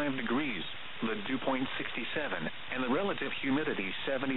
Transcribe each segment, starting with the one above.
65 degrees, the dew point 67, and the relative humidity 76%.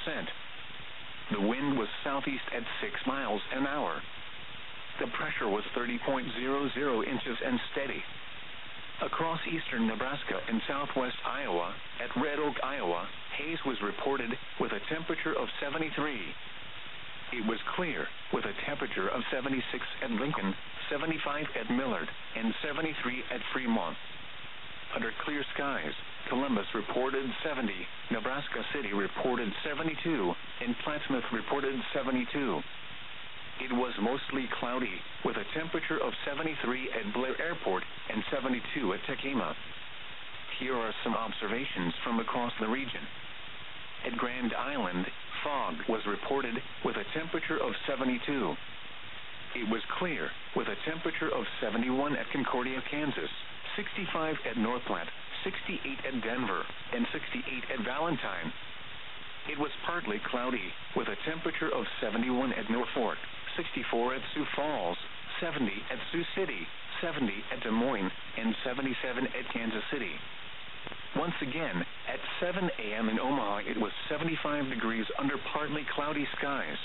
The wind was southeast at 6 miles an hour. The pressure was 30.00 inches and steady. Across eastern Nebraska and southwest Iowa, at Red Oak, Iowa, haze was reported with a temperature of 73. It was clear, with a temperature of 76 at Lincoln, 75 at Millard, and 73 at Fremont. Under clear skies, Columbus reported 70, Nebraska City reported 72, and Plattsmouth reported 72. It was mostly cloudy, with a temperature of 73 at Blair Airport and 72 at Tekema. Here are some observations from across the region. At Grand Island, fog was reported with a temperature of 72. It was clear, with a temperature of 71 at Concordia, Kansas, 65 at North Platte, 68 at Denver, and 68 at Valentine. It was partly cloudy, with a temperature of 71 at Norfolk, 64 at Sioux Falls, 70 at Sioux City, 70 at Des Moines, and 77 at Kansas City. Once again, at 7 a.m. in Omaha, it was 75 degrees under partly cloudy skies.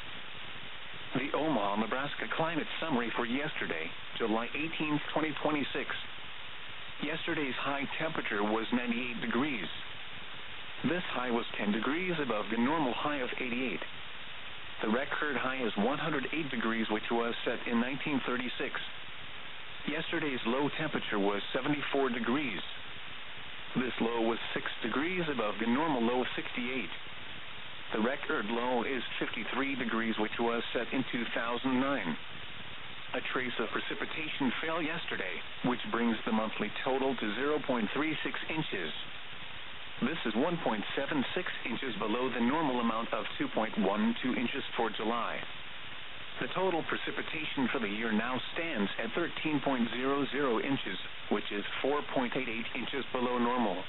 The Omaha, Nebraska climate summary for yesterday, July 18, 2026. Yesterday's high temperature was 98 degrees. This high was 10 degrees above the normal high of 88. The record high is 108 degrees, which was set in 1936. Yesterday's low temperature was 74 degrees. This low was 6 degrees above the normal low of 68. The record low is 53 degrees, which was set in 2009. A trace of precipitation fell yesterday, which brings the monthly total to 0.36 inches. This is 1.76 inches below the normal amount of 2.12 inches for July. The total precipitation for the year now stands at 13.00 inches, which is 4.88 inches below normal.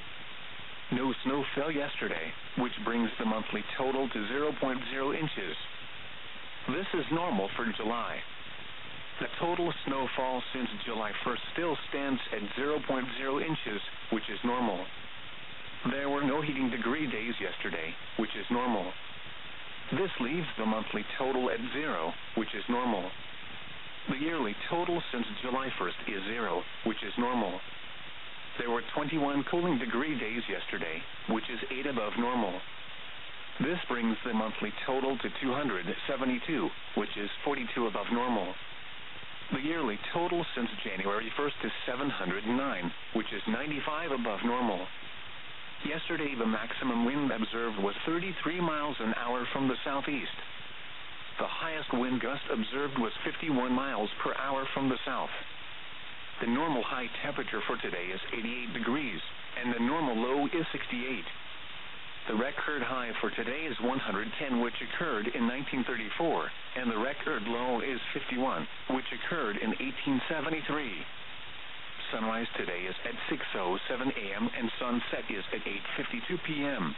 No snow fell yesterday, which brings the monthly total to 0.0 inches. This is normal for July. The total snowfall since July 1st still stands at 0.0 inches, which is normal. There were no heating degree days yesterday, which is normal. This leaves the monthly total at 0, which is normal. The yearly total since July 1st is 0, which is normal. There were 21 cooling degree days yesterday, which is 8 above normal. This brings the monthly total to 272, which is 42 above normal. The yearly total since January 1st is 709, which is 95 above normal. Yesterday, the maximum wind observed was 33 miles an hour from the southeast. The highest wind gust observed was 51 miles per hour from the south. The normal high temperature for today is 88 degrees, and the normal low is 68. The record high for today is 110, which occurred in 1934, and the record low is 51, which occurred in 1873. Sunrise today is at 6:07 a.m. and sunset is at 8:52 p.m.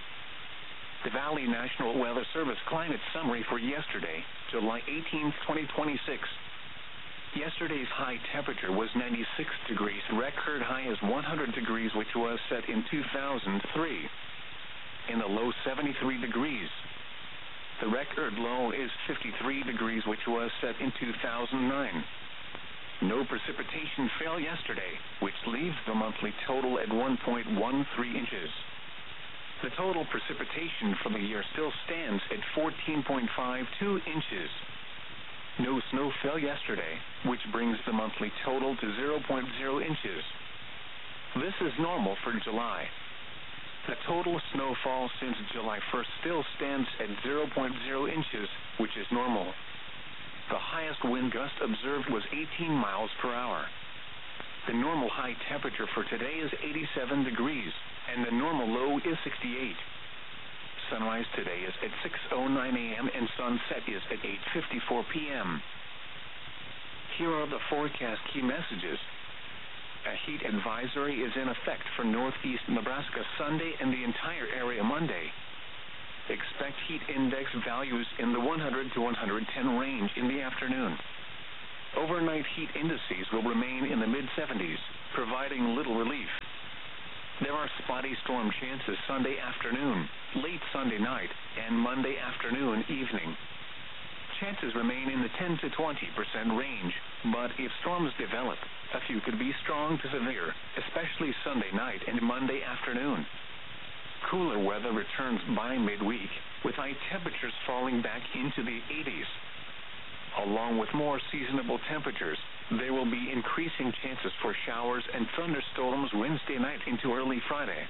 The Valley National Weather Service climate summary for yesterday, July 18, 2026. Yesterday's high temperature was 96 degrees. Record high is 100 degrees, which was set in 2003. In the low 73 degrees. The record low is 53 degrees, which was set in 2009. No precipitation fell yesterday, which leaves the monthly total at 1.13 inches. The total precipitation for the year still stands at 14.52 inches. No snow fell yesterday, which brings the monthly total to 0.0 inches. This is normal for July. The total snowfall since July 1st still stands at 0.0 inches, which is normal. The highest wind gust observed was 18 miles per hour. The normal high temperature for today is 87 degrees, and the normal low is 68. Sunrise today is at 6:09 a.m. and sunset is at 8:54 p.m. Here are the forecast key messages. A heat advisory is in effect for northeast Nebraska Sunday and the entire area Monday. Expect heat index values in the 100 to 110 range in the afternoon. Overnight heat indices will remain in the mid-70s, providing little relief. There are spotty storm chances Sunday afternoon, late Sunday night, and Monday afternoon, evening. Chances remain in the 10 to 20% range, but if storms develop, a few could be strong to severe, especially Sunday night and Monday afternoon. Cooler weather returns by midweek, with high temperatures falling back into the 80s. Along with more seasonable temperatures, there will be increasing chances for showers and thunderstorms Wednesday night into early Friday.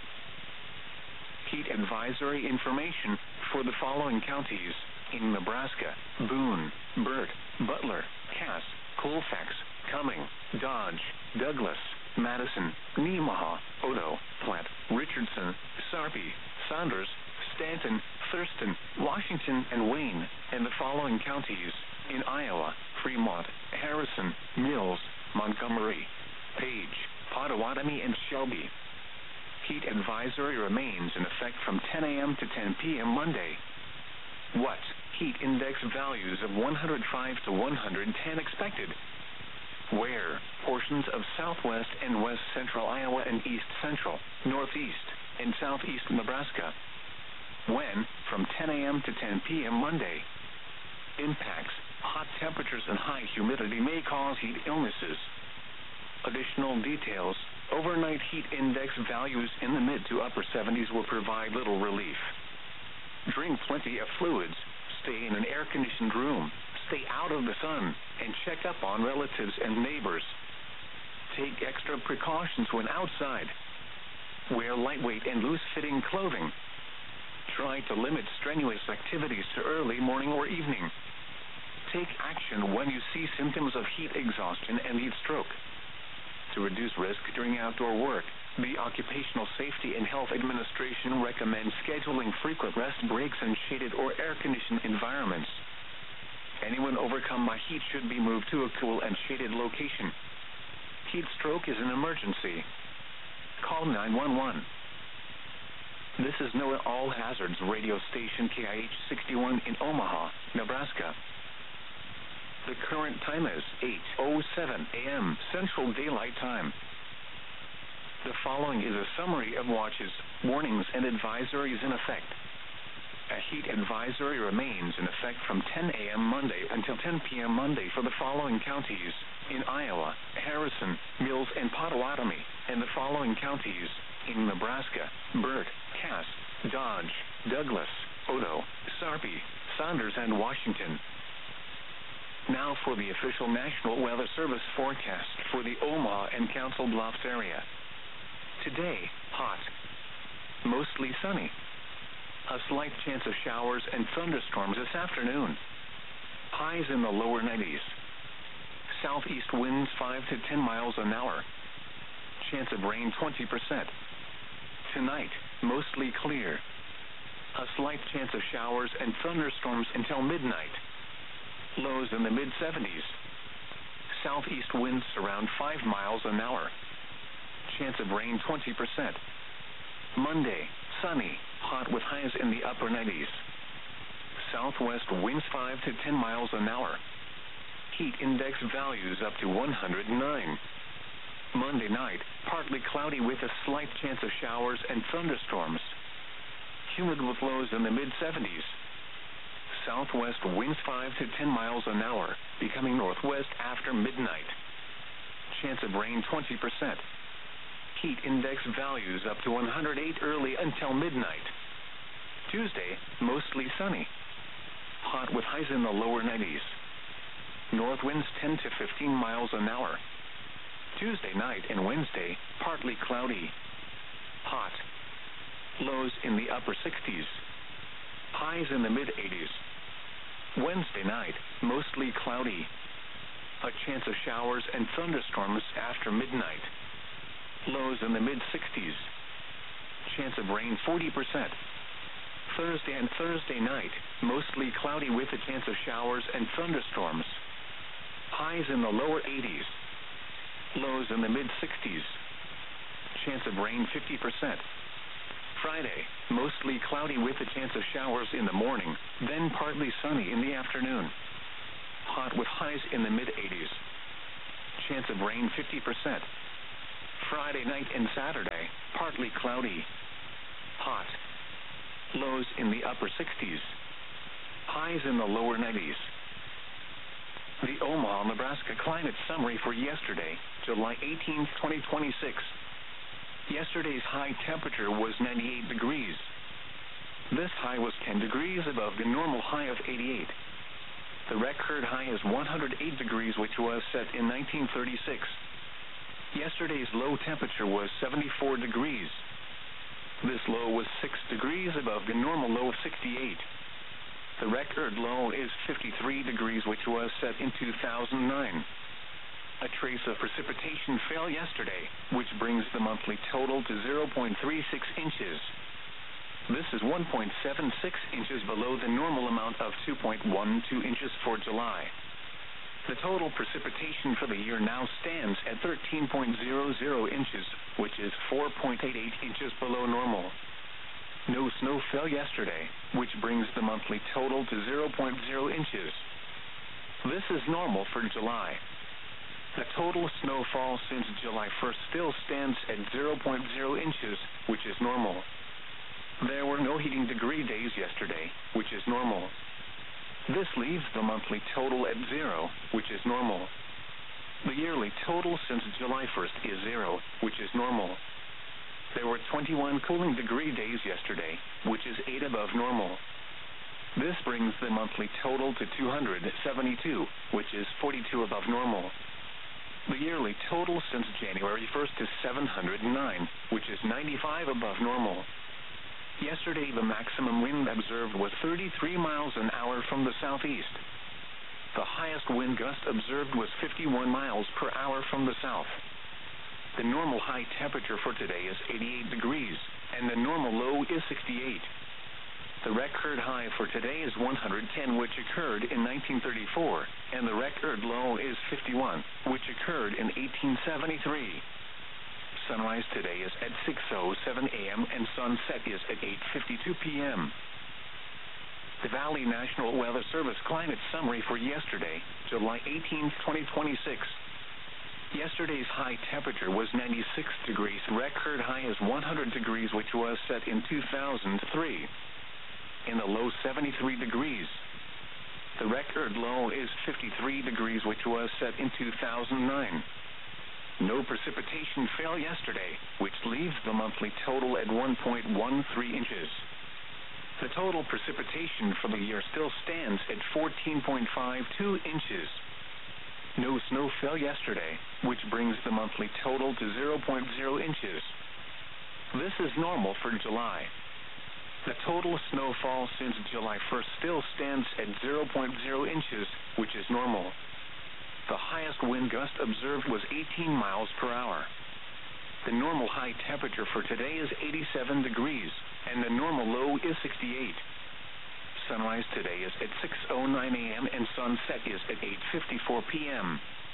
Heat advisory information for the following counties in Nebraska: Boone, Burt, Butler, Cass, Colfax, Cumming, Dodge, Douglas, Madison, Nemaha, Odo, Platte, Richardson, Sarpy, Saunders, Stanton, Thurston, Washington, and Wayne, and the following counties in Iowa: Fremont, Harrison, Mills, Montgomery, Page, Potawatomi, and Shelby. Heat advisory remains in effect from 10 a.m. to 10 p.m. Monday. What? Heat index values of 105 to 110 expected. Where? Portions of southwest and west central Iowa and east central, northeast, and southeast Nebraska. When? From 10 a.m. to 10 p.m. Monday. Impacts: hot temperatures and high humidity may cause heat illnesses. Additional details: overnight heat index values in the mid to upper 70s will provide little relief. Drink plenty of fluids, stay in an air-conditioned room, stay out of the sun, and check up on relatives and neighbors. Take extra precautions when outside. Wear lightweight and loose-fitting clothing. Try to limit strenuous activities to early morning or evening. Take action when you see symptoms of heat exhaustion and heat stroke. To reduce risk during outdoor work, the Occupational Safety and Health Administration recommends scheduling frequent rest breaks in shaded or air-conditioned environments. Anyone overcome by heat should be moved to a cool and shaded location. Heat stroke is an emergency. Call 911. This is NOAA All Hazards radio station KIH 61 in Omaha, Nebraska. The current time is 8:07 a.m. Central Daylight Time. The following is a summary of watches, warnings, and advisories in effect. A heat advisory remains in effect from 10 a.m. Monday until 10 p.m. Monday for the following counties in Iowa: Harrison, Mills, and Potawatomi, and the following counties in Nebraska: Burt, Cass, Dodge, Douglas, Odo, Sarpy, Saunders, and Washington. Now for the official National Weather Service forecast for the Omaha and Council Bluffs area. Today, hot, mostly sunny. A slight chance of showers and thunderstorms this afternoon. Highs in the lower 90s. Southeast winds 5 to 10 miles an hour. Chance of rain 20%. Tonight, mostly clear. A slight chance of showers and thunderstorms until midnight. Lows in the mid-70s. Southeast winds around 5 miles an hour. Chance of rain 20%. Monday, sunny, hot with highs in the upper 90s. Southwest winds 5 to 10 miles an hour. Heat index values up to 109. Monday night, partly cloudy with a slight chance of showers and thunderstorms. Humid with lows in the mid-70s. Southwest winds 5 to 10 miles an hour, becoming northwest after midnight. Chance of rain 20%. Heat index values up to 108 early until midnight. Tuesday, mostly sunny. Hot with highs in the lower 90s. North winds 10 to 15 miles an hour. Tuesday night and Wednesday, partly cloudy. Hot. Lows in the upper 60s. Highs in the mid-80s. Wednesday night, mostly cloudy. A chance of showers and thunderstorms after midnight. Lows in the mid-60s. Chance of rain 40%. Thursday and Thursday night, mostly cloudy with a chance of showers and thunderstorms. Highs in the lower 80s. Lows in the mid-60s. Chance of rain 50%. Friday, mostly cloudy with a chance of showers in the morning, then partly sunny in the afternoon. Hot with highs in the mid-80s. Chance of rain 50%. Friday night and Saturday, partly cloudy. Hot. Lows in the upper 60s. Highs in the lower 90s. The Omaha, Nebraska climate summary for yesterday, July 18, 2026. Yesterday's high temperature was 98 degrees. This high was 10 degrees above the normal high of 88. The record high is 108 degrees, which was set in 1936. Yesterday's low temperature was 74 degrees. This low was 6 degrees above the normal low of 68. The record low is 53 degrees, which was set in 2009. A trace of precipitation fell yesterday, which brings the monthly total to 0.36 inches. This is 1.76 inches below the normal amount of 2.12 inches for July. The total precipitation for the year now stands at 13.00 inches, which is 4.88 inches below normal. No snow fell yesterday, which brings the monthly total to 0.0 inches. This is normal for July. The total snowfall since July 1st still stands at 0.0 inches, which is normal. There were no heating degree days yesterday, which is normal. This leaves the monthly total at 0, which is normal. The yearly total since July 1st is 0, which is normal. There were 21 cooling degree days yesterday, which is 8 above normal. This brings the monthly total to 272, which is 42 above normal. The yearly total since January 1st is 709, which is 95 above normal. Yesterday, the maximum wind observed was 33 miles an hour from the southeast. The highest wind gust observed was 51 miles per hour from the south. The normal high temperature for today is 88 degrees, and the normal low is 68. The record high for today is 110, which occurred in 1934, and the record low is 51, which occurred in 1873. Sunrise today is at 6:07 a.m. and sunset is at 8:52 p.m. The Valley National Weather Service climate summary for yesterday, July 18, 2026. Yesterday's high temperature was 96 degrees. Record high is 100 degrees, which was set in 2003. In the low 73 degrees. The record low is 53 degrees, which was set in 2009. No precipitation fell yesterday, which leaves the monthly total at 1.13 inches. The total precipitation for the year still stands at 14.52 inches. No snow fell yesterday, which brings the monthly total to 0.0 inches. This is normal for July. The total snowfall since July 1st still stands at 0.0 inches, which is normal. The highest wind gust observed was 18 miles per hour. The normal high temperature for today is 87 degrees, and the normal low is 68. Sunrise today is at 6:09 a.m. and sunset is at 8:54 p.m.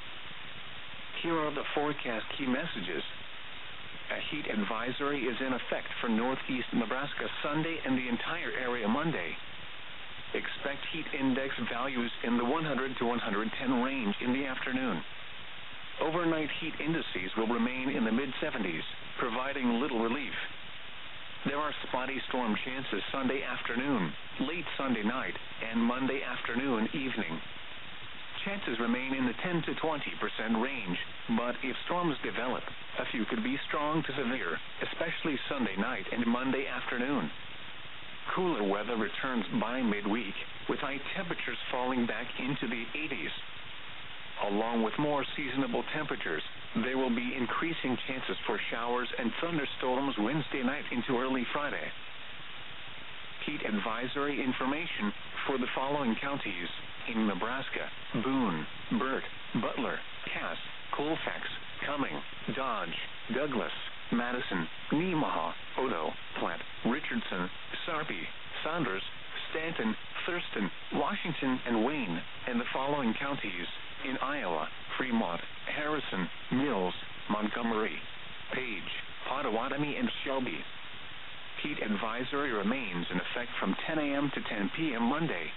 Here are the forecast key messages. A heat advisory is in effect for northeast Nebraska Sunday and the entire area Monday. Expect heat index values in the 100 to 110 range in the afternoon. Overnight heat indices will remain in the mid-70s, providing little relief. There are spotty storm chances Sunday afternoon, late Sunday night, and Monday afternoon, evening. Chances remain in the 10 to 20% range, but if storms develop, a few could be strong to severe, especially Sunday night and Monday afternoon. Cooler weather returns by midweek, with high temperatures falling back into the 80s. Along with more seasonable temperatures, there will be increasing chances for showers and thunderstorms Wednesday night into early Friday. Heat advisory information for the following counties in Nebraska: Boone, Burt, Butler, Cass, Colfax, Cumming, Dodge, Douglas, Madison, Nemaha, Odo, Platte, Richardson, Sarpy, Saunders, Stanton, Thurston, Washington, and Wayne, and the following counties in Iowa: Fremont, Harrison, Mills, Montgomery, Page, Potawatomi, and Shelby. Heat advisory remains in effect from 10 a.m. to 10 p.m. Monday.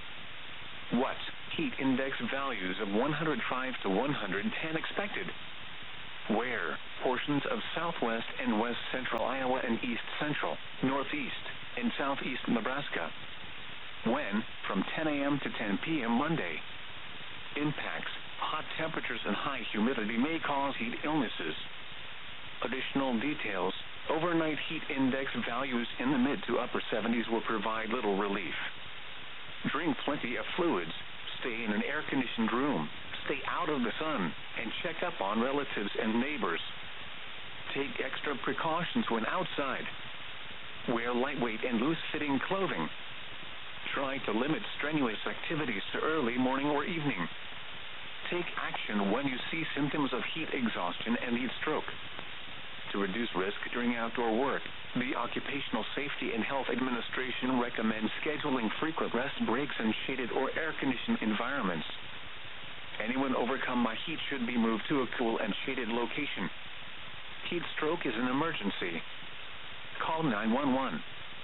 What heat index values of 105 to 110 expected? Where? Portions of southwest and west central Iowa and east central, northeast, and southeast Nebraska. When? From 10 a.m. to 10 p.m. Monday. Impacts: hot temperatures and high humidity may cause heat illnesses. Additional details: overnight heat index values in the mid to upper 70s will provide little relief. Drink plenty of fluids. Stay in an air-conditioned room. Stay out of the sun, and check up on relatives and neighbors. Take extra precautions when outside. Wear lightweight and loose-fitting clothing. Try to limit strenuous activities to early morning or evening. Take action when you see symptoms of heat exhaustion and heat stroke. To reduce risk during outdoor work, the Occupational Safety and Health Administration recommends scheduling frequent rest breaks in shaded or air-conditioned environments. Anyone overcome by heat should be moved to a cool and shaded location. Heat stroke is an emergency. Call 911.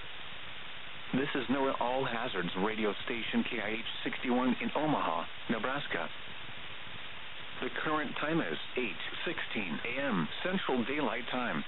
This is NOAA All Hazards radio station KIH 61 in Omaha, Nebraska. The current time is 8:16 a.m. Central Daylight Time.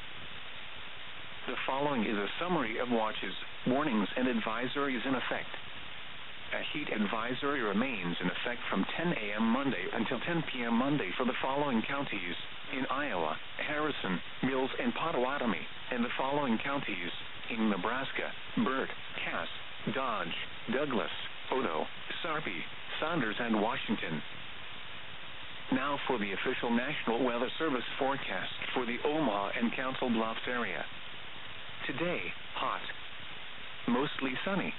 The following is a summary of watches, warnings, and advisories in effect. A heat advisory remains in effect from 10 a.m. Monday until 10 p.m. Monday for the following counties in Iowa: Harrison, Mills, and Potawatomi, and the following counties in Nebraska: Burt, Cass, Dodge, Douglas, Odo, Sarpy, Saunders, and Washington. Now for the official National Weather Service forecast for the Omaha and Council Bluffs area. Today, hot. Mostly sunny.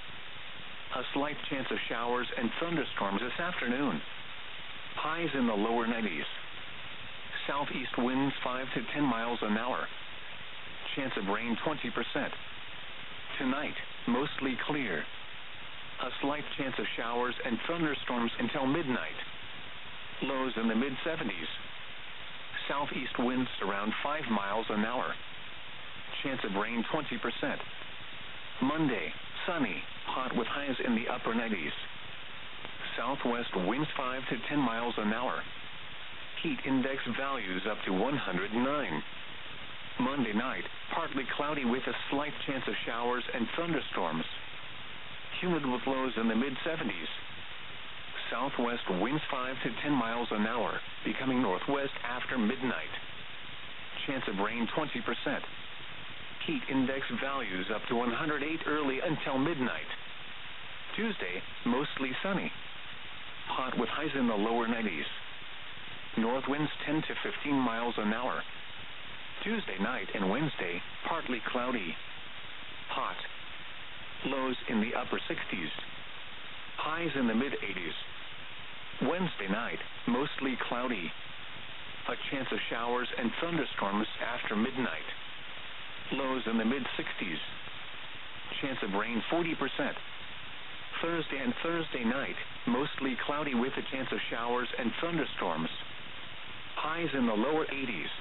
A slight chance of showers and thunderstorms this afternoon. Highs in the lower 90s. Southeast winds 5 to 10 miles an hour. Chance of rain 20%. Tonight, mostly clear. A slight chance of showers and thunderstorms until midnight. Lows in the mid-70s. Southeast winds around 5 miles an hour. Chance of rain 20%. Monday, sunny, hot with highs in the upper 90s. Southwest winds 5 to 10 miles an hour. Heat index values up to 109. Monday night, partly cloudy with a slight chance of showers and thunderstorms. Humid with lows in the mid-70s. Southwest winds 5 to 10 miles an hour, becoming northwest after midnight. Chance of rain 20%. Heat index values up to 108 early until midnight. Tuesday, mostly sunny. Hot with highs in the lower 90s. North winds 10 to 15 miles an hour. Tuesday night and Wednesday, partly cloudy. Hot. Lows in the upper 60s. Highs in the mid-80s. Wednesday night, mostly cloudy. A chance of showers and thunderstorms after midnight. Lows in the mid-60s. Chance of rain 40%. Thursday and Thursday night, mostly cloudy with a chance of showers and thunderstorms. Highs in the lower 80s.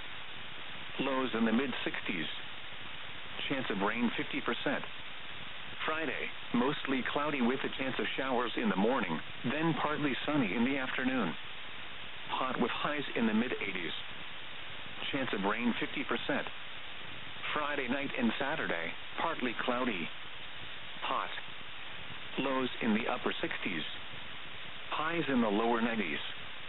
Lows in the mid-60s. Chance of rain 50%. Friday, mostly cloudy with a chance of showers in the morning, then partly sunny in the afternoon. Hot with highs in the mid-80s. Chance of rain 50%. Friday night and Saturday, partly cloudy. Hot. Lows in the upper 60s. Highs in the lower 90s.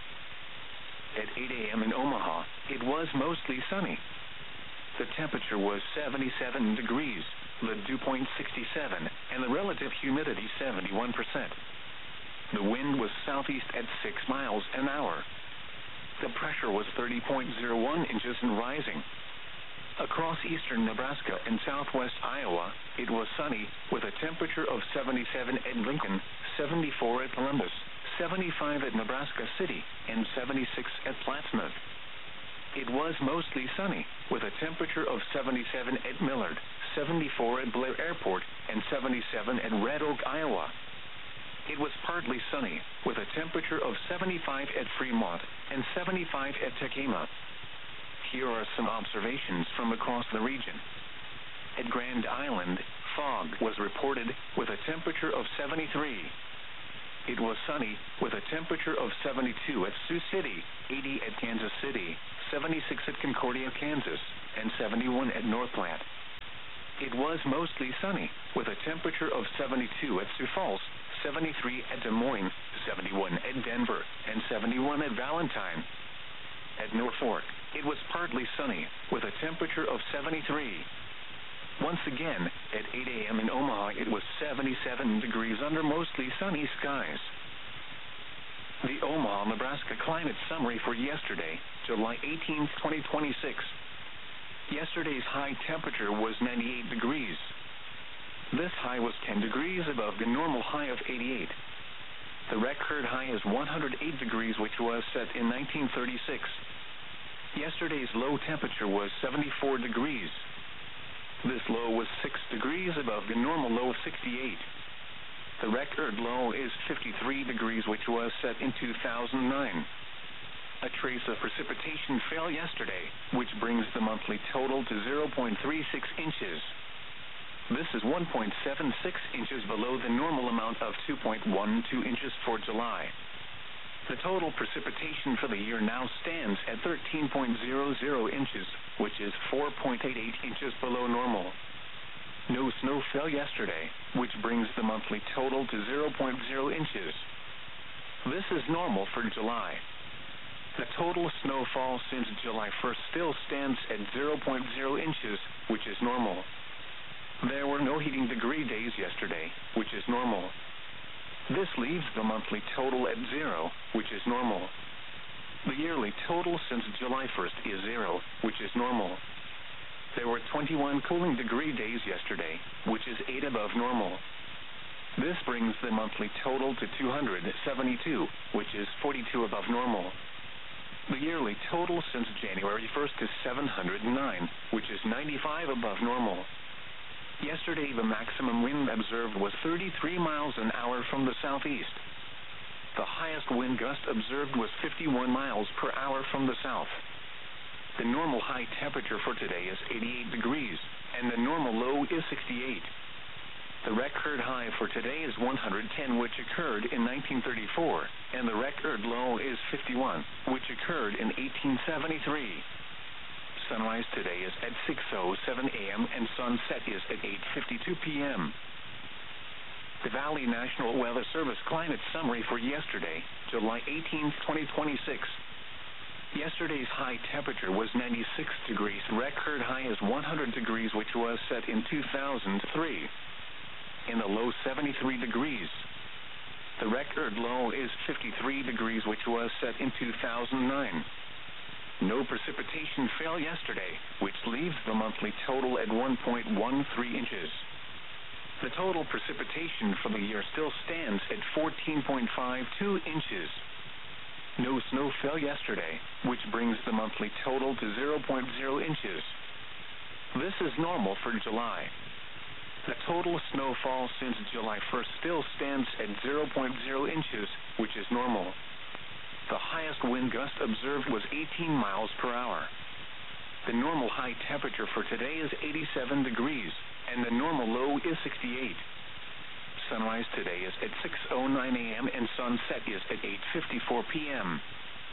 At 8 a.m. in Omaha, it was mostly sunny. The temperature was 77 degrees, the dew point 67, and the relative humidity 71%. The wind was southeast at 6 miles an hour. The pressure was 30.01 inches and rising. Across eastern Nebraska and southwest Iowa, it was sunny, with a temperature of 77 at Lincoln, 74 at Columbus, 75 at Nebraska City, and 76 at Plattsmouth. It was mostly sunny, with a temperature of 77 at Millard, 74 at Blair Airport, and 77 at Red Oak, Iowa. It was partly sunny, with a temperature of 75 at Fremont and 75 at Tekema. Here are some observations from across the region. At Grand Island, fog was reported with a temperature of 73. It was sunny with a temperature of 72 at Sioux City, 80 at Kansas City, 76 at Concordia, Kansas, and 71 at North Platte. It was mostly sunny, with a temperature of 72 at Sioux Falls, 73 at Des Moines, 71 at Denver, and 71 at Valentine. At Norfolk, it was partly sunny, with a temperature of 73. Once again, at 8 a.m. in Omaha, it was 77 degrees under mostly sunny skies. The Omaha, Nebraska climate summary for yesterday, July 18, 2026. Yesterday's high temperature was 98 degrees. This high was 10 degrees above the normal high of 88. The record high is 108 degrees, which was set in 1936. Yesterday's low temperature was 74 degrees. This low was 6 degrees above the normal low of 68. The record low is 53 degrees, which was set in 2009. A trace of precipitation fell yesterday, which brings the monthly total to 0.36 inches. This is 1.76 inches below the normal amount of 2.12 inches for July. The total precipitation for the year now stands at 13.00 inches, which is 4.88 inches below normal. No snow fell yesterday, which brings the monthly total to 0.0 inches. This is normal for July. The total snowfall since July 1st still stands at 0.0 inches, which is normal. There were no heating degree days yesterday, which is normal. This leaves the monthly total at 0, which is normal. The yearly total since July 1st is 0, which is normal. There were 21 cooling degree days yesterday, which is 8 above normal. This brings the monthly total to 272, which is 42 above normal. The yearly total since January 1st is 709, which is 95 above normal. Yesterday, the maximum wind observed was 33 miles an hour from the southeast. The highest wind gust observed was 51 miles per hour from the south. The normal high temperature for today is 88 degrees, and the normal low is 68. The record high for today is 110, which occurred in 1934, and the record low is 51, which occurred in 1873. Sunrise today is at 6:07 a.m. and sunset is at 8:52 p.m. The Valley National Weather Service climate summary for yesterday, July 18, 2026. Yesterday's high temperature was 96 degrees. Record high is 100 degrees, which was set in 2003. In the low 73 degrees. The record low is 53 degrees, which was set in 2009. No precipitation fell yesterday, which leaves the monthly total at 1.13 inches. The total precipitation for the year still stands at 14.52 inches. No snow fell yesterday, which brings the monthly total to 0.0 inches. This is normal for July. The total snowfall since July 1st still stands at 0.0 inches, which is normal. The highest wind gust observed was 18 miles per hour. The normal high temperature for today is 87 degrees, and the normal low is 68. Sunrise today is at 6:09 a.m. and sunset is at 8:54 p.m.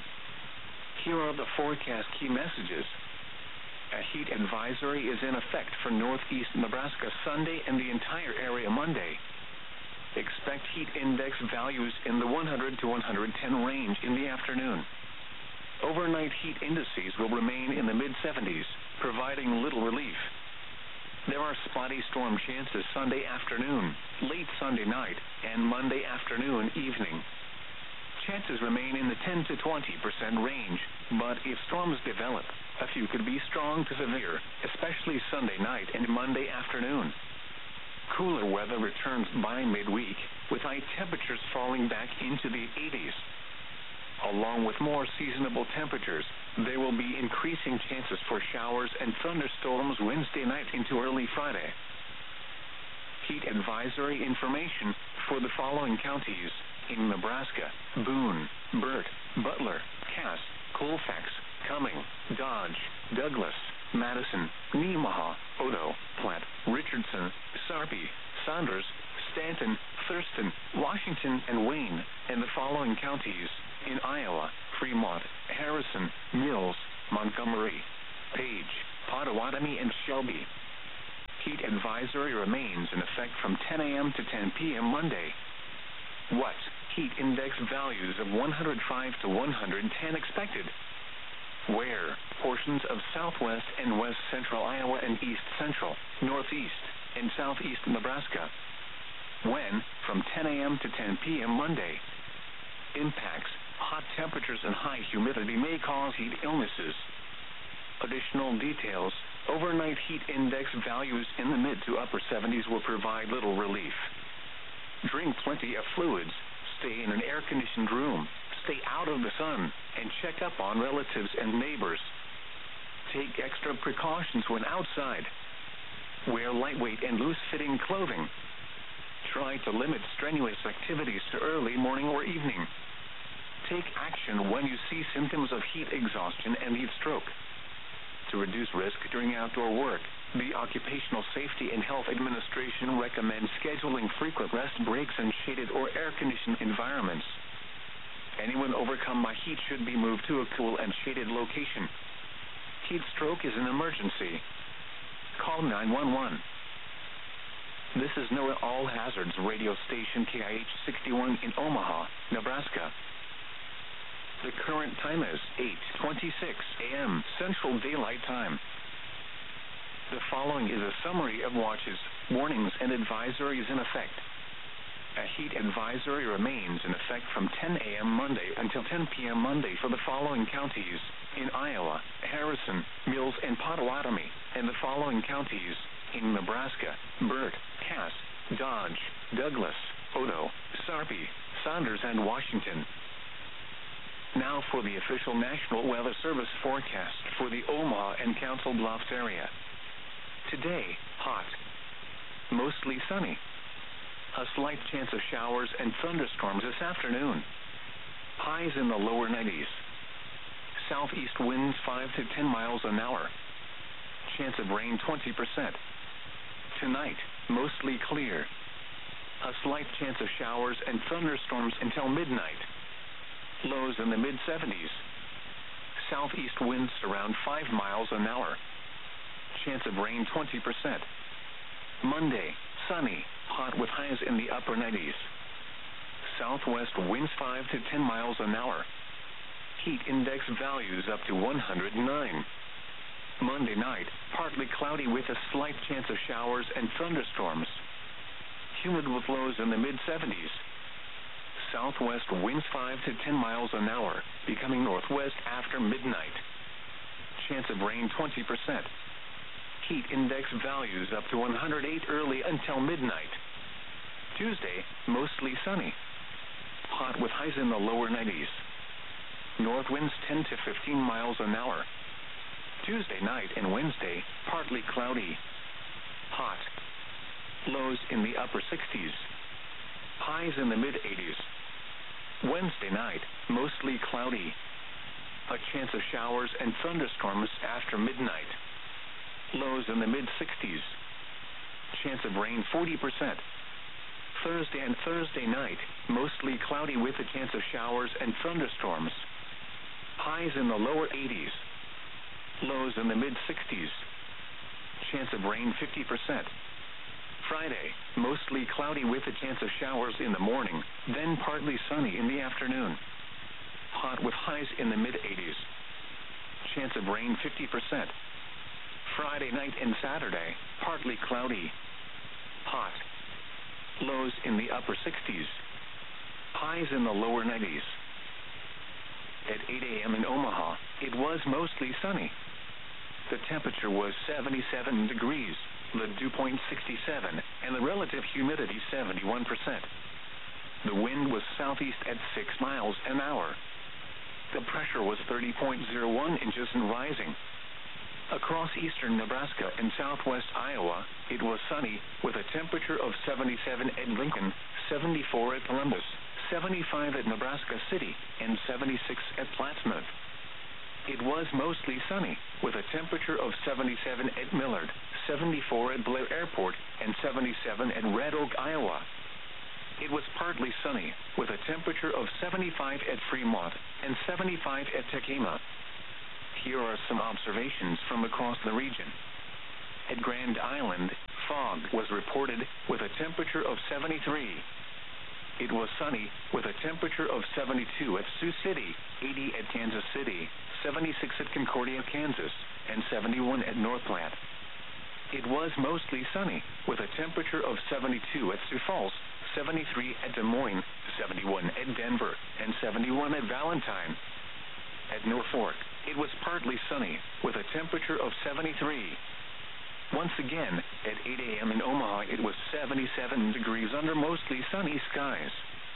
Here are the forecast key messages. A heat advisory is in effect for northeast Nebraska Sunday and the entire area Monday. Expect heat index values in the 100 to 110 range in the afternoon. Overnight heat indices will remain in the mid-70s, providing little relief. There are spotty storm chances Sunday afternoon, late Sunday night, and Monday afternoon, evening. Chances remain in the 10 to 20% range, but if storms develop, a few could be strong to severe, especially Sunday night and Monday afternoon. Cooler weather returns by midweek, with high temperatures falling back into the 80s. Along with more seasonable temperatures, there will be increasing chances for showers and thunderstorms Wednesday night into early Friday. Heat advisory information for the following counties in Nebraska: Boone, Burt, Butler, Cass, Colfax, Cumming, Dodge, Douglas, Madison, Nemaha, Odo, Platte, Richardson, Sarpy, Saunders, Stanton, Thurston, Washington, and Wayne, and the following counties in Iowa: Fremont, Harrison, Mills, Montgomery. Montgomery, Page, Potawatomi, and Shelby. Heat advisory remains in effect from 10 a.m. to 10 p.m. Monday. What? Heat index values of 105 to 110 expected. Where? Portions of southwest and west central Iowa and east central, northeast, and southeast Nebraska. When? From 10 a.m. to 10 p.m. Monday. Impacts: hot temperatures and high humidity may cause heat illnesses. Additional details: overnight heat index values in the mid to upper 70s will provide little relief. Drink plenty of fluids, stay in an air-conditioned room, stay out of the sun, and check up on relatives and neighbors. Take extra precautions when outside. Wear lightweight and loose-fitting clothing. Try to limit strenuous activities to early morning or evening. Take action when you see symptoms of heat exhaustion and heat stroke. To reduce risk during outdoor work, the Occupational Safety and Health Administration recommends scheduling frequent rest breaks in shaded or air-conditioned environments. Anyone overcome by heat should be moved to a cool and shaded location. Heat stroke is an emergency. Call 911. This is NOAA All Hazards radio station KIH 61 in Omaha, Nebraska. The current time is 8:26 a.m. Central Daylight Time. The following is a summary of watches, warnings, and advisories in effect. A heat advisory remains in effect from 10 a.m. Monday until 10 p.m. Monday for the following counties in Iowa: Harrison, Mills, and Potawatomi, and the following counties in Nebraska: Burt, Cass, Dodge, Douglas, Odo, Sarpy, Saunders, and Washington. Now for the official National Weather Service forecast for the Omaha and Council Bluffs area. Today, hot. Mostly sunny. A slight chance of showers and thunderstorms this afternoon. Highs in the lower 90s. Southeast winds 5 to 10 miles an hour. Chance of rain 20%. Tonight, mostly clear. A slight chance of showers and thunderstorms until midnight. Lows in the mid-70s. Southeast winds around 5 miles an hour. Chance of rain 20%. Monday, sunny, hot with highs in the upper 90s. Southwest winds 5 to 10 miles an hour. Heat index values up to 109. Monday night, partly cloudy with a slight chance of showers and thunderstorms. Humid with lows in the mid-70s. Southwest winds 5 to 10 miles an hour, becoming northwest after midnight. Chance of rain 20%. Heat index values up to 108 early until midnight. Tuesday, mostly sunny. Hot with highs in the lower 90s. North winds 10 to 15 miles an hour. Tuesday night and Wednesday, partly cloudy. Hot. Lows in the upper 60s. Highs in the mid-80s. Wednesday night, mostly cloudy. A chance of showers and thunderstorms after midnight. Lows in the mid-60s. Chance of rain 40%. Thursday and Thursday night, mostly cloudy with a chance of showers and thunderstorms. Highs in the lower 80s. Lows in the mid-60s. Chance of rain 50%. Friday, mostly cloudy with a chance of showers in the morning, then partly sunny in the afternoon. Hot with highs in the mid-80s. Chance of rain 50%. Friday night and Saturday, partly cloudy. Hot. Lows in the upper 60s. Highs in the lower 90s. At 8 a.m. in Omaha, it was mostly sunny. The temperature was 77 degrees, the dew point 67, and the relative humidity 71%. The wind was southeast at 6 miles an hour. The pressure was 30.01 inches and rising. Across eastern Nebraska and southwest Iowa, it was sunny with a temperature of 77 at Lincoln, 74 at Columbus, 75 at Nebraska City, and 76 at Plattsmouth. It was mostly sunny with a temperature of 77 at Millard, 74 at Blair Airport, and 77 at Red Oak, Iowa. It was partly sunny with a temperature of 75 at Fremont and 75 at Tacoma. Here are some observations from across the region. At Grand Island, fog was reported with a temperature of 73. It was sunny with a temperature of 72 at Sioux City, 80 at Kansas City, 76 at Concordia, Kansas, and 71 at North Platte. It was mostly sunny with a temperature of 72 at Sioux Falls, 73 at Des Moines, 71 at Denver, and 71 at Valentine. At Norfolk, it was partly sunny with a temperature of 73. Once again, at 8 a.m. in Omaha, it was 77 degrees under mostly sunny skies.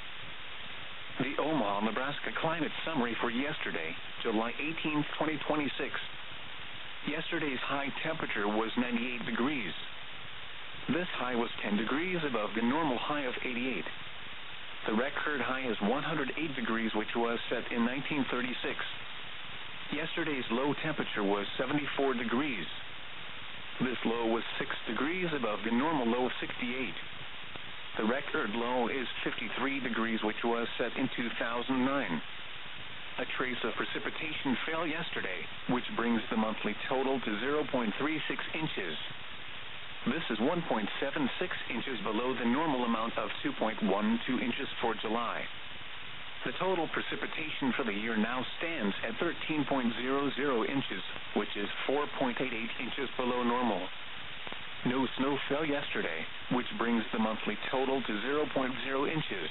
The Omaha, Nebraska climate summary for yesterday, July 18, 2026. Yesterday's high temperature was 98 degrees. This high was 10 degrees above the normal high of 88. The record high is 108 degrees, which was set in 1936. Yesterday's low temperature was 74 degrees. This low was 6 degrees above the normal low of 68. The record low is 53 degrees, which was set in 2009. A trace of precipitation fell yesterday, which brings the monthly total to 0.36 inches. This is 1.76 inches below the normal amount of 2.12 inches for July. The total precipitation for the year now stands at 13.00 inches, which is 4.88 inches below normal. No snow fell yesterday, which brings the monthly total to 0.0 inches.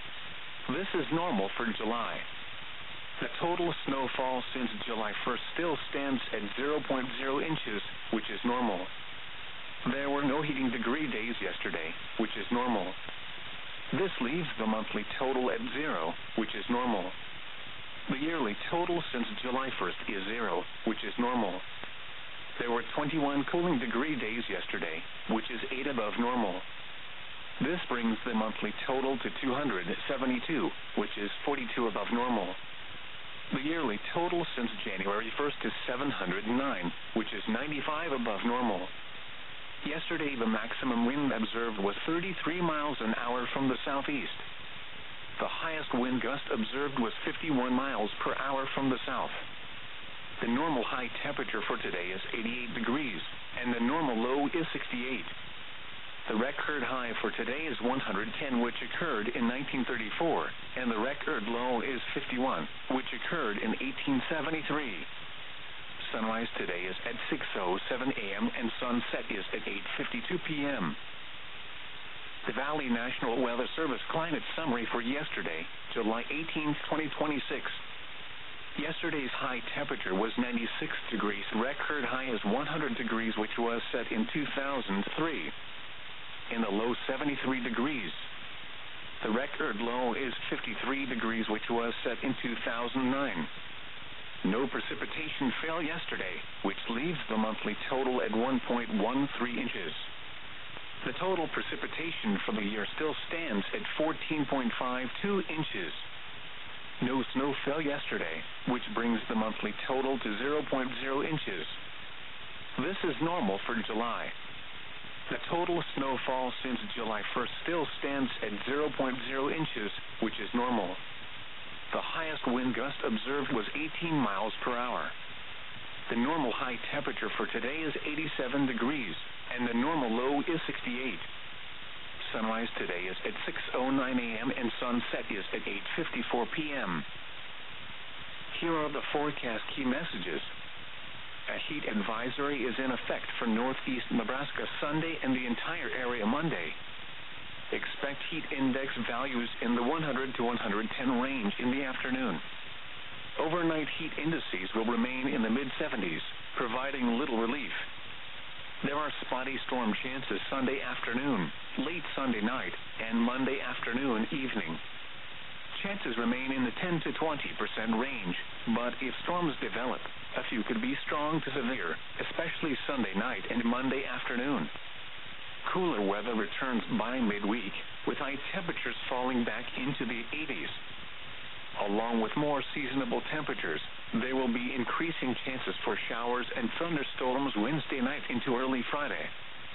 This is normal for July. The total snowfall since July 1st still stands at 0.0 inches, which is normal. There were no heating degree days yesterday, which is normal. This leaves the monthly total at 0, which is normal. The yearly total since July 1st is 0, which is normal. There were 21 cooling degree days yesterday, which is 8 above normal. This brings the monthly total to 272, which is 42 above normal. The yearly total since January 1st is 709, which is 95 above normal. Yesterday, the maximum wind observed was 33 miles an hour from the southeast. The highest wind gust observed was 51 miles per hour from the south. The normal high temperature for today is 88 degrees, and the normal low is 68. The record high for today is 110, which occurred in 1934, and the record low is 51, which occurred in 1873. Sunrise today is at 6:07 a.m. and sunset is at 8:52 p.m. The Valley National Weather Service climate summary for yesterday, July 18, 2026. Yesterday's high temperature was 96 degrees. Record high is 100 degrees, which was set in 2003. In the low 73 degrees. The record low is 53 degrees, which was set in 2009. No precipitation fell yesterday, which leaves the monthly total at 1.13 inches. The total precipitation for the year still stands at 14.52 inches. No snow fell yesterday, which brings the monthly total to 0.0 inches. This is normal for July. The total snowfall since July 1st still stands at 0.0 inches, which is normal. The highest wind gust observed was 18 miles per hour. The normal high temperature for today is 87 degrees, and the normal low is 68. Sunrise today is at 6:09 a.m. and sunset is at 8:54 p.m. Here are the forecast key messages. A heat advisory is in effect for northeast Nebraska Sunday and the entire area Monday. Expect heat index values in the 100 to 110 range in the afternoon. Overnight heat indices will remain in the mid-70s, providing little relief. There are spotty storm chances Sunday afternoon, late Sunday night, and Monday afternoon, evening. Chances remain in the 10 to 20% range, but if storms develop, a few could be strong to severe, especially Sunday night and Monday afternoon. Cooler weather returns by midweek, with high temperatures falling back into the 80s. Along with more seasonable temperatures, there will be increasing chances for showers and thunderstorms Wednesday night into early Friday.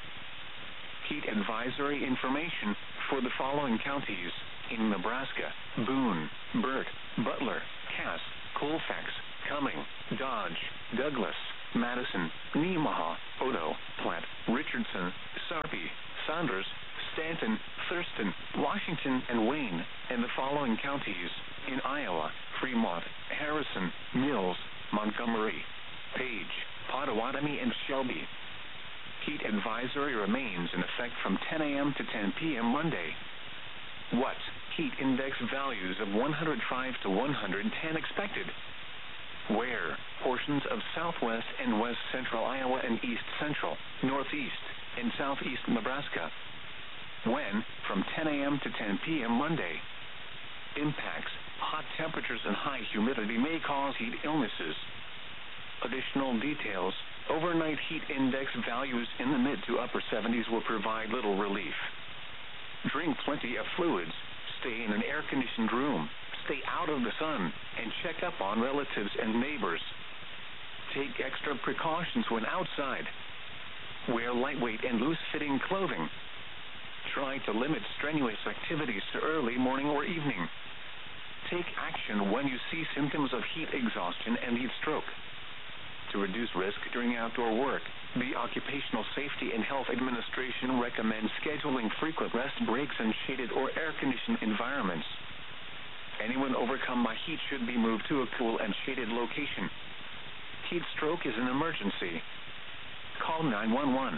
Heat advisory information for the following counties in Nebraska: Boone, Burt, Butler, Cass, Colfax, Cumming, Dodge, Douglas, Madison, Nemaha, Odo, Platte, Richardson, Sarpy, Saunders, Stanton, Thurston, Washington, and Wayne, and the following counties in Iowa: Fremont, Harrison, Mills, Montgomery, Page, Pottawatomie, and Shelby. Heat advisory remains in effect from 10 a.m. to 10 p.m. Monday. What? Heat index values of 105 to 110 expected. Where? Portions of southwest and west central Iowa and east central, northeast, and southeast Nebraska. When? From 10 a.m. to 10 p.m. Monday. Impacts: hot temperatures and high humidity may cause heat illnesses. Additional details: overnight heat index values in the mid to upper 70s will provide little relief. Drink plenty of fluids, stay in an air-conditioned room, stay out of the sun, and check up on relatives and neighbors. Take extra precautions when outside. Wear lightweight and loose-fitting clothing. Try to limit strenuous activities to early morning or evening. Take action when you see symptoms of heat exhaustion and heat stroke. To reduce risk during outdoor work, the Occupational Safety and Health Administration recommends scheduling frequent rest breaks in shaded or air-conditioned environments. Anyone overcome by heat should be moved to a cool and shaded location. Heat stroke is an emergency. Call 911.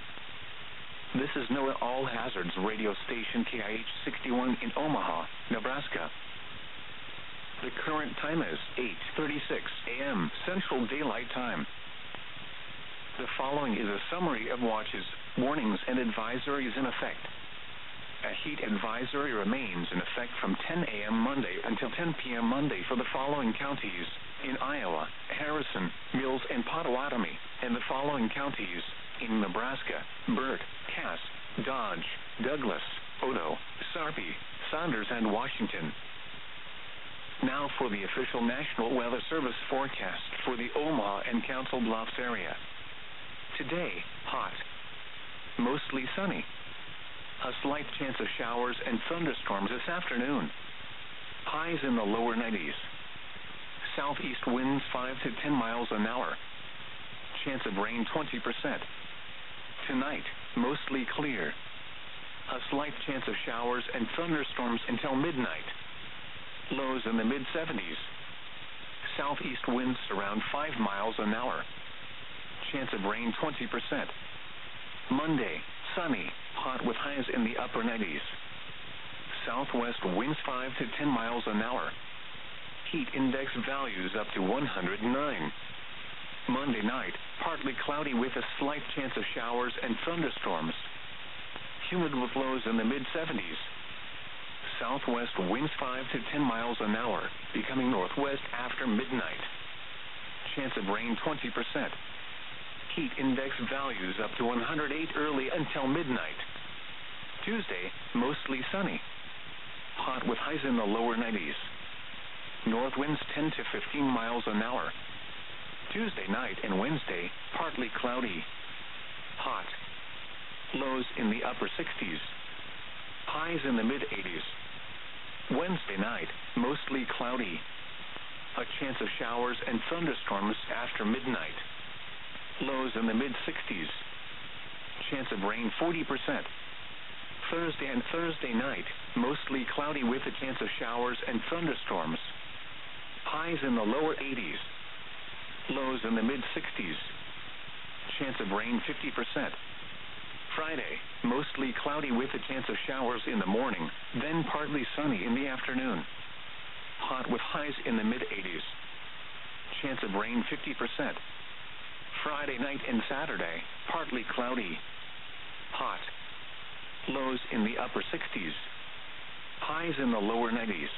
This is NOAA All Hazards radio station KIH 61 in Omaha, Nebraska. The current time is 8:36 a.m. Central Daylight Time. The following is a summary of watches, warnings, and advisories in effect. A heat advisory remains in effect from 10 a.m. Monday until 10 p.m. Monday for the following counties in Iowa: Harrison, Mills, and Pottawatomie, and the following counties in Nebraska: Burt, Cass, Dodge, Douglas, Odo, Sarpy, Saunders, and Washington. Now for the official National Weather Service forecast for the Omaha and Council Bluffs area. Today, hot. Mostly sunny. A slight chance of showers and thunderstorms this afternoon. Highs in the lower 90s. Southeast winds 5 to 10 miles an hour. Chance of rain 20%. Tonight, mostly clear. A slight chance of showers and thunderstorms until midnight. Lows in the mid-70s. Southeast winds around 5 miles an hour. Chance of rain 20%. Monday, sunny, hot with highs in the upper 90s. Southwest winds 5 to 10 miles an hour. Heat index values up to 109. Monday night, partly cloudy with a slight chance of showers and thunderstorms. Humid with lows in the mid-70s. Southwest winds 5 to 10 miles an hour, becoming northwest after midnight. Chance of rain 20%. Heat index values up to 108 early until midnight. Tuesday, mostly sunny. Hot with highs in the lower 90s. North winds 10 to 15 miles an hour. Tuesday night and Wednesday, partly cloudy. Hot. Lows in the upper 60s. Highs in the mid-80s. Wednesday night, mostly cloudy. A chance of showers and thunderstorms after midnight. Lows in the mid-60s. Chance of rain 40%. Thursday and Thursday night, mostly cloudy with a chance of showers and thunderstorms. Highs in the lower 80s. Lows in the mid-60s. Chance of rain 50%. Friday, mostly cloudy with a chance of showers in the morning, then partly sunny in the afternoon. Hot with highs in the mid-80s. Chance of rain 50%. Friday night and Saturday, partly cloudy. Hot. Lows in the upper 60s. Highs in the lower 90s.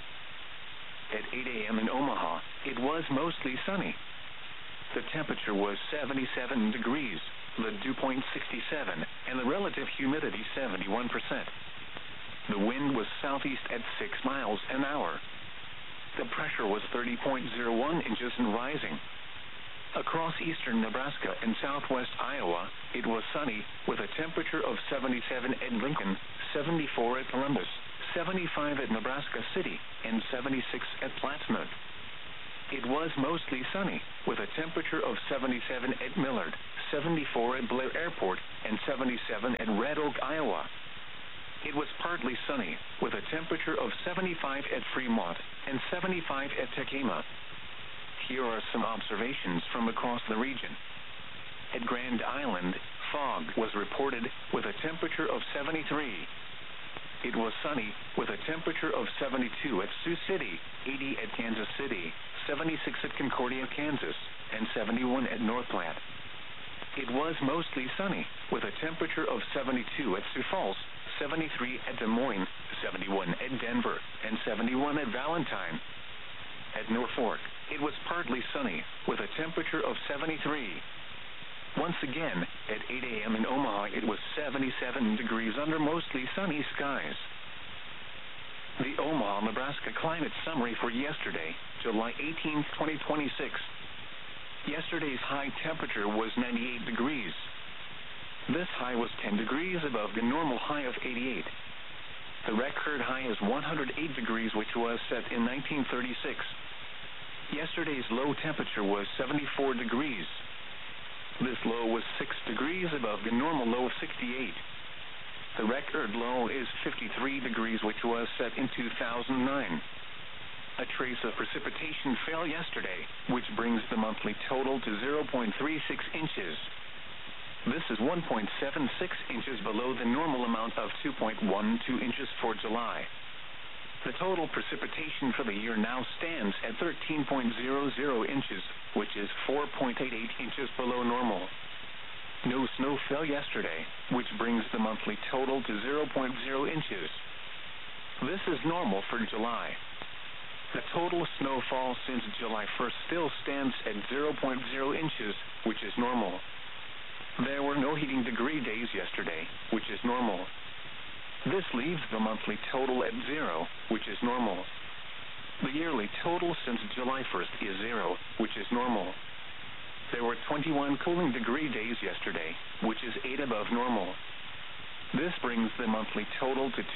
At 8 a.m. in Omaha, it was mostly sunny. The temperature was 77 degrees, the dew point 67, and the relative humidity 71%. The wind was southeast at 6 miles an hour. The pressure was 30.01 inches and rising. Across eastern Nebraska and southwest Iowa, it was sunny, with a temperature of 77 at Lincoln, 74 at Columbus, 75 at Nebraska City, and 76 at Plattsmouth. It was mostly sunny, with a temperature of 77 at Millard, 74 at Blair Airport, and 77 at Red Oak, Iowa. It was partly sunny, with a temperature of 75 at Fremont and 75 at Tekema. Here are some observations from across the region. At Grand Island, fog was reported, with a temperature of 73. It was sunny, with a temperature of 72 at Sioux City, 80 at Kansas City, 76 at Concordia, Kansas, and 71 at North Platte. It was mostly sunny, with a temperature of 72 at Sioux Falls, 73 at Des Moines, 71 at Denver, and 71 at Valentine. At Norfolk, it was partly sunny, with a temperature of 73. Once again, at 8 a.m. in Omaha, it was 77 degrees under mostly sunny skies. The Omaha, Nebraska climate summary for yesterday, July 18, 2026. Yesterday's high temperature was 98 degrees. This high was 10 degrees above the normal high of 88. The record high is 108 degrees, which was set in 1936. Yesterday's low temperature was 74 degrees. This low was 6 degrees above the normal low of 68. The record low is 53 degrees, which was set in 2009. A trace of precipitation fell yesterday, which brings the monthly total to 0.36 inches. This is 1.76 inches below the normal amount of 2.12 inches for July. The total precipitation for the year now stands at 13.00 inches, which is 4.88 inches below normal. No snow fell yesterday, which brings the monthly total to 0.0 inches. This is normal for July. The total snowfall since July 1st still stands at 0.0 inches, which is normal. There were no heating degree days yesterday, which is normal. This leaves the monthly total at 0, which is normal. The yearly total since July 1st is 0, which is normal. There were 21 cooling degree days yesterday, which is 8 above normal. This brings the monthly total to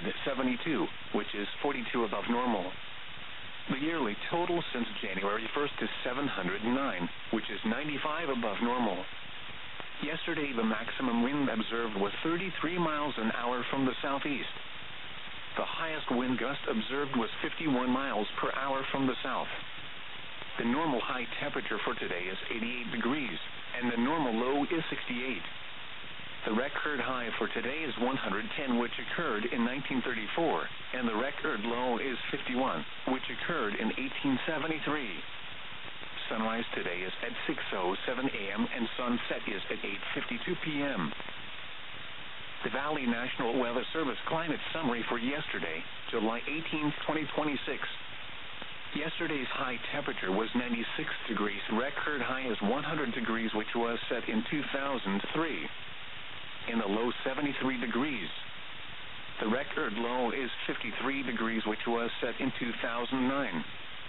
272, which is 42 above normal. The yearly total since January 1st is 709, which is 95 above normal. Yesterday, the maximum wind observed was 33 miles an hour from the southeast. The highest wind gust observed was 51 miles per hour from the south. The normal high temperature for today is 88 degrees, and the normal low is 68. The record high for today is 110, which occurred in 1934, and the record low is 51, which occurred in 1873. Sunrise today is at 6:07 a.m. and sunset is at 8:52 p.m. The Valley National Weather Service climate summary for yesterday, July 18, 2026. Yesterday's high temperature was 96 degrees. Record high is 100 degrees, which was set in 2003. In the low 73 degrees. The record low is 53 degrees, which was set in 2009.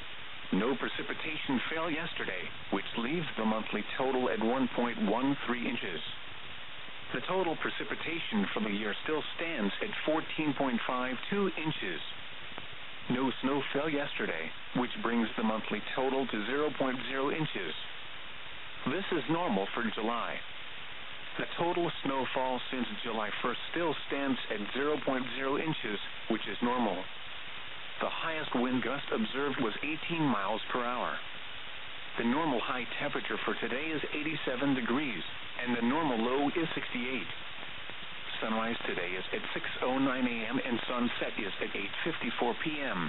No precipitation fell yesterday, which leaves the monthly total at 1.13 inches. The total precipitation for the year still stands at 14.52 inches. No snow fell yesterday, which brings the monthly total to 0.0 inches. This is normal for July. The total snowfall since July 1st still stands at 0.0 inches, which is normal. The highest wind gust observed was 18 miles per hour. The normal high temperature for today is 87 degrees, and the normal low is 68. Sunrise today is at 6:09 a.m. and sunset is at 8:54 p.m.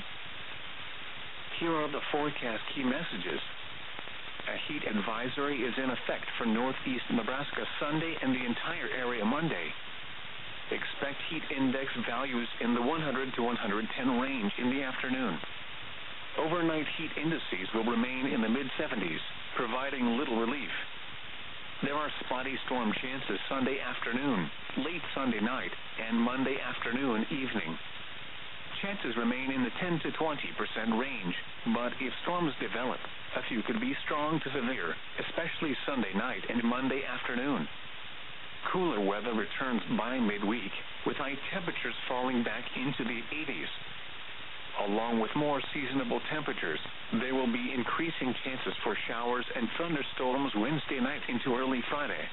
Here are the forecast key messages. A heat advisory is in effect for northeast Nebraska Sunday and the entire area Monday. Expect heat index values in the 100 to 110 range in the afternoon. Overnight heat indices will remain in the mid-70s, providing little relief. There are spotty storm chances Sunday afternoon, late Sunday night, and Monday afternoon, evening. Chances remain in the 10 to 20% range, but if storms develop, a few could be strong to severe, especially Sunday night and Monday afternoon. Cooler weather returns by midweek, with high temperatures falling back into the 80s. Along with more seasonable temperatures, there will be increasing chances for showers and thunderstorms Wednesday night into early Friday.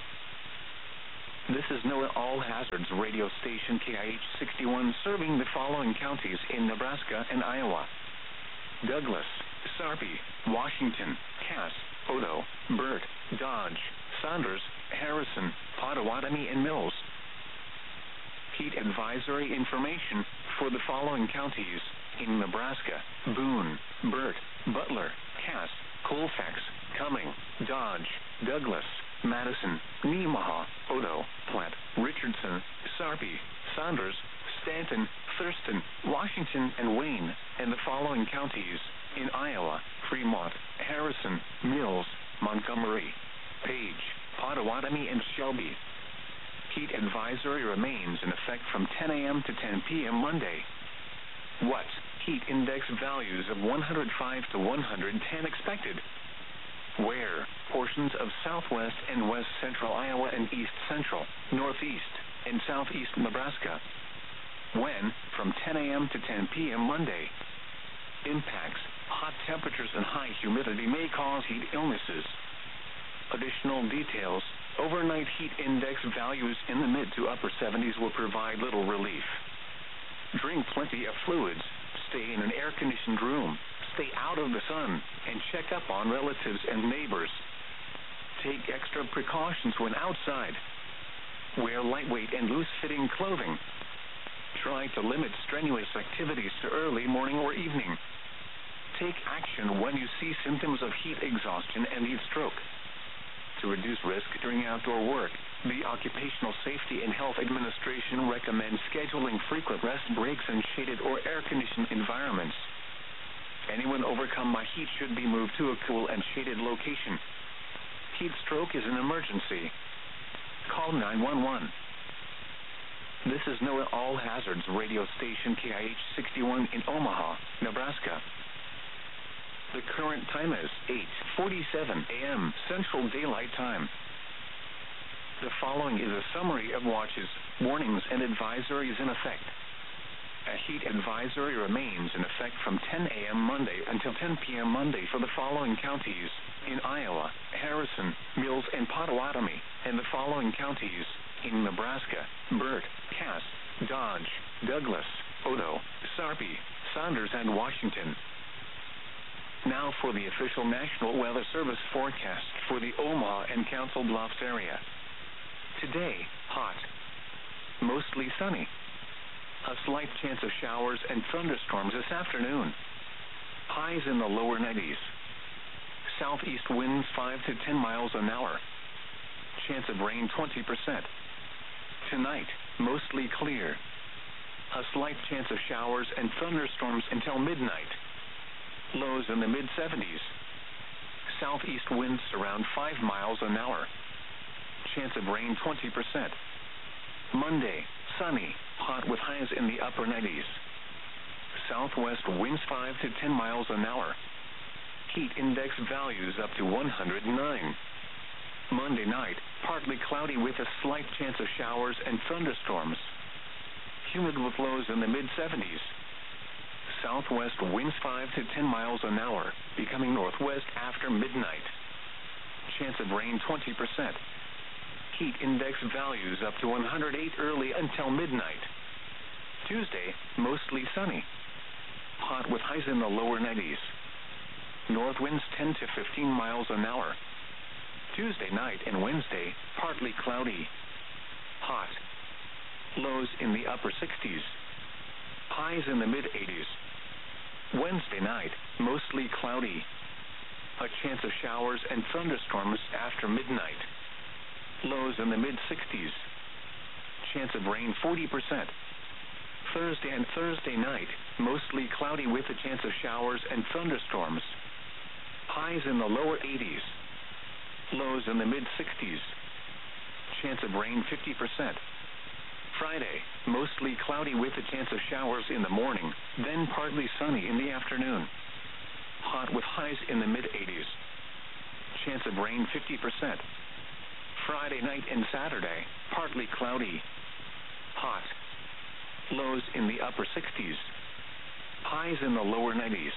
This is NOAA All Hazards radio station KIH 61 serving the following counties in Nebraska and Iowa: Douglas, Sarpy, Washington, Cass, Odo, Burt, Dodge, Saunders, Harrison, Pottawatomie, and Mills. Heat advisory information for the following counties in Nebraska: Boone, Burt, Butler, Cass, Colfax, Cumming, Dodge, Douglas, Madison, Nemaha, Odo, Platte, Richardson, Sarpy, Saunders, Stanton, Thurston, Washington, and Wayne, and the following counties in Iowa: Fremont, Harrison, Mills, Montgomery, Page, Pottawatomie, and Shelby. Heat advisory remains in effect from 10 a.m. to 10 p.m. Monday. What? Heat index values of 105 to 110 expected. Where? Portions of southwest and west central Iowa and east central, northeast, and southeast Nebraska. When? From 10 a.m. to 10 p.m. Monday. Impacts: hot temperatures and high humidity may cause heat illnesses. Additional details: overnight heat index values in the mid to upper 70s will provide little relief. Drink plenty of fluids, stay in an air-conditioned room, stay out of the sun, and check up on relatives and neighbors. Take extra precautions when outside. Wear lightweight and loose-fitting clothing. Try to limit strenuous activities to early morning or evening. Take action when you see symptoms of heat exhaustion and heat stroke. To reduce risk during outdoor work, the Occupational Safety and Health Administration recommends scheduling frequent rest breaks in shaded or air-conditioned environments. Anyone overcome by heat should be moved to a cool and shaded location. Heat stroke is an emergency. Call 911. This is NOAA All Hazards radio station KIH 61 in Omaha, Nebraska. The current time is 8:47 a.m. Central Daylight Time. The following is a summary of watches, warnings, and advisories in effect. A heat advisory remains in effect from 10 a.m. Monday until 10 p.m. Monday for the following counties in Iowa: Harrison, Mills, and Pottawatomie, and the following counties in Nebraska: Burt, Cass, Dodge, Douglas, Odo, Sarpy, Saunders, and Washington. Now for the official National Weather Service forecast for the Omaha and Council Bluffs area. Today, hot, mostly sunny. A slight chance of showers and thunderstorms this afternoon. Highs in the lower 90s. Southeast winds 5 to 10 miles an hour. Chance of rain 20%. Tonight, mostly clear. A slight chance of showers and thunderstorms until midnight. Lows in the mid-70s. Southeast winds around 5 miles an hour. Chance of rain 20%. Monday, sunny, hot with highs in the upper 90s. Southwest winds 5 to 10 miles an hour. Heat index values up to 109. Monday night, partly cloudy with a slight chance of showers and thunderstorms. Humid with lows in the mid-70s. Southwest winds 5 to 10 miles an hour, becoming northwest after midnight. Chance of rain 20%. Heat index values up to 108 early until midnight. Tuesday, mostly sunny. Hot with highs in the lower 90s. North winds 10 to 15 miles an hour. Tuesday night and Wednesday, partly cloudy. Hot. Lows in the upper 60s. Highs in the mid-80s. Wednesday night, mostly cloudy. A chance of showers and thunderstorms after midnight. Lows in the mid-60s. Chance of rain 40%. Thursday and Thursday night, mostly cloudy with a chance of showers and thunderstorms. Highs in the lower 80s. Lows in the mid-60s. Chance of rain 50%. Friday, mostly cloudy with a chance of showers in the morning, then partly sunny in the afternoon. Hot with highs in the mid-80s. Chance of rain 50%. Friday night and Saturday, partly cloudy. Hot. Lows in the upper 60s. highs in the lower 90s.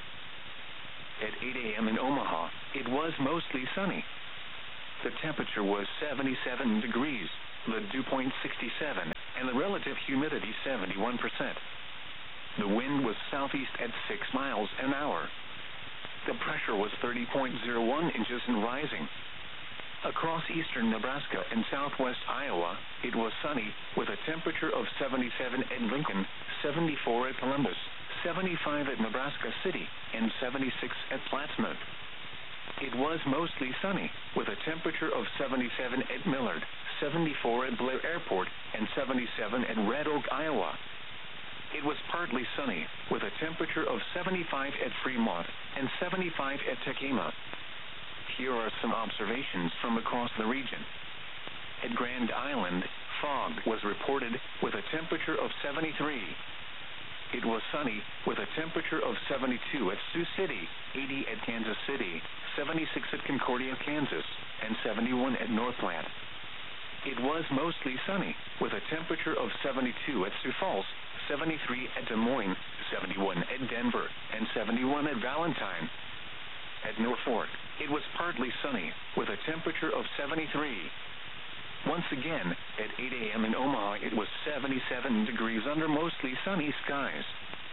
At 8 a.m. in Omaha, it was mostly sunny. The temperature was 77 degrees, the dew point 67, and the relative humidity 71%. The wind was southeast at 6 miles an hour. The pressure was 30.01 inches and rising. Across eastern Nebraska and southwest Iowa, it was sunny, with a temperature of 77 at Lincoln, 74 at Columbus, 75 at Nebraska City, and 76 at Plattsmouth. It was mostly sunny, with a temperature of 77 at Millard, 74 at Blair Airport, and 77 at Red Oak, Iowa. It was partly sunny, with a temperature of 75 at Fremont and 75 at Tekema. Here are some observations from across the region. At Grand Island, fog was reported with a temperature of 73. It was sunny with a temperature of 72 at Sioux City, 80 at Kansas City, 76 at Concordia, Kansas, and 71 at Northland. It was mostly sunny with a temperature of 72 at Sioux Falls, 73 at Des Moines, 71 at Denver, and 71 at Valentine. At Norfolk, it was partly sunny with a temperature of 73. Once again, at 8 a.m. in Omaha, it was 77 degrees under mostly sunny skies.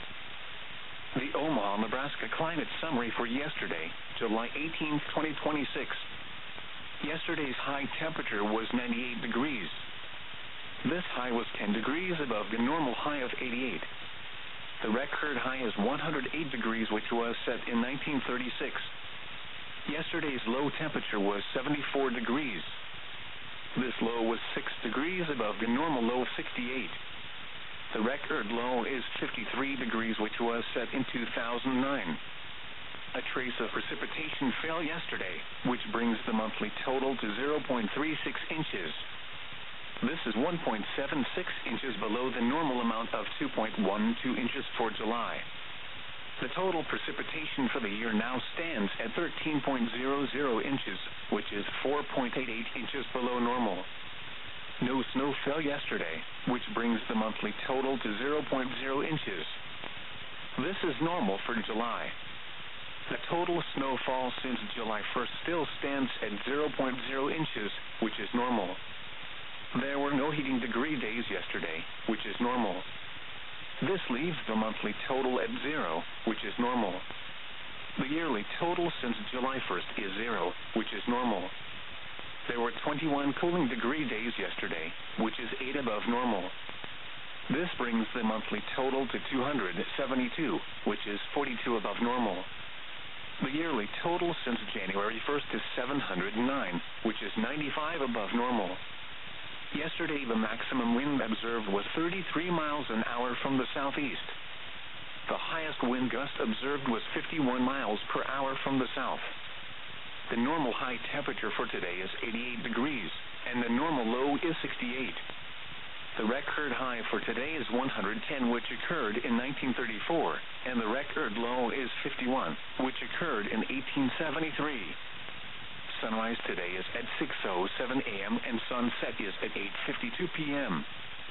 The Omaha, Nebraska climate summary for yesterday, July 18, 2026. Yesterday's high temperature was 98 degrees. This high was 10 degrees above the normal high of 88. The record high is 108 degrees, which was set in 1936. Yesterday's low temperature was 74 degrees. This low was 6 degrees above the normal low of 68. The record low is 53 degrees, which was set in 2009. A trace of precipitation fell yesterday, which brings the monthly total to 0.36 inches. This is 1.76 inches below the normal amount of 2.12 inches for July. The total precipitation for the year now stands at 13.00 inches, which is 4.88 inches below normal. No snow fell yesterday, which brings the monthly total to 0.0 inches. This is normal for July. The total snowfall since July 1st still stands at 0.0 inches, which is normal. There were no heating degree days yesterday, which is normal. This leaves the monthly total at 0, which is normal. The yearly total since July 1st is 0, which is normal. There were 21 cooling degree days yesterday, which is 8 above normal. This brings the monthly total to 272, which is 42 above normal. The yearly total since January 1st is 709, which is 95 above normal. Yesterday, the maximum wind observed was 33 miles an hour from the southeast. The highest wind gust observed was 51 miles per hour from the south. The normal high temperature for today is 88 degrees, and the normal low is 68. The record high for today is 110, which occurred in 1934, and the record low is 51, which occurred in 1873. Sunrise today is at 6:07 a.m. and sunset is at 8:52 p.m.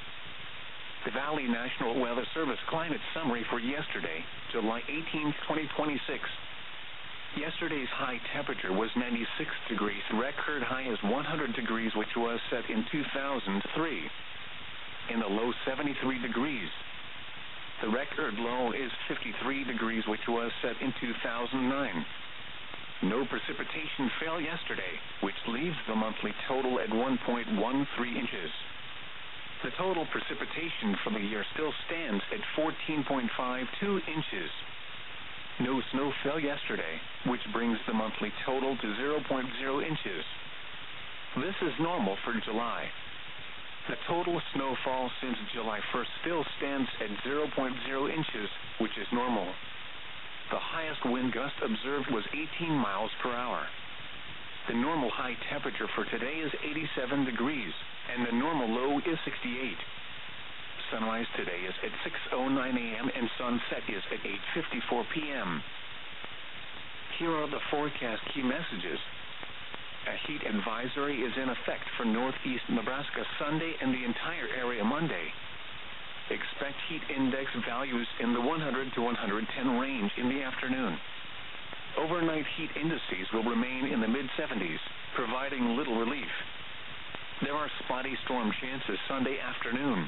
The Valley National Weather Service climate summary for yesterday, July 18, 2026. Yesterday's high temperature was 96 degrees. Record high is 100 degrees, which was set in 2003. In the low 73 degrees. The record low is 53 degrees, which was set in 2009. No precipitation fell yesterday, which leaves the monthly total at 1.13 inches. The total precipitation for the year still stands at 14.52 inches. No snow fell yesterday, which brings the monthly total to 0.0 inches. This is normal for July. The total snowfall since July 1st still stands at 0.0 inches, which is normal. The highest wind gust observed was 18 miles per hour. The normal high temperature for today is 87 degrees, and the normal low is 68. Sunrise today is at 6:09 a.m. and sunset is at 8:54 p.m. Here are the forecast key messages. A heat advisory is in effect for northeast Nebraska Sunday and the entire area Monday. Expect heat index values in the 100 to 110 range in the afternoon. Overnight heat indices will remain in the mid-70s, providing little relief. There are spotty storm chances Sunday afternoon.